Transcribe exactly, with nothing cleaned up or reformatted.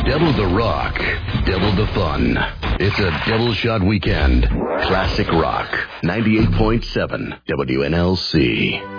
Double the rock, double the fun. It's a double shot weekend. Classic Rock, ninety-eight point seven W N L C.